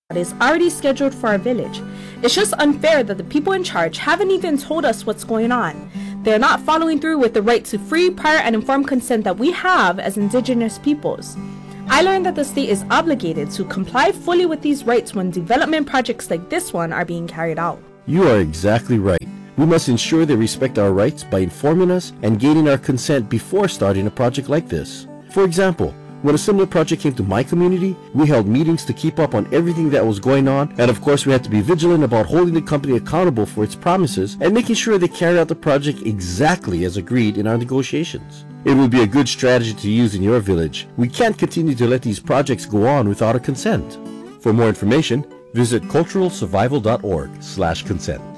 is already scheduled for our village. It's just unfair that the people in charge haven't even told us what's going on. They're not following through with the right to free, prior, and informed consent that we have as indigenous peoples. I learned that the state is obligated to comply fully with these rights when development projects like this one are being carried out. You are exactly right. We must ensure they respect our rights by informing us and gaining our consent before starting a project like this. For example, when a similar project came to my community, we held meetings to keep up on everything that was going on, and of course we had to be vigilant about holding the company accountable for its promises and making sure they carried out the project exactly as agreed in our negotiations. It would be a good strategy to use in your village. We can't continue to let these projects go on without our consent. For more information, visit culturalsurvival.org/consent.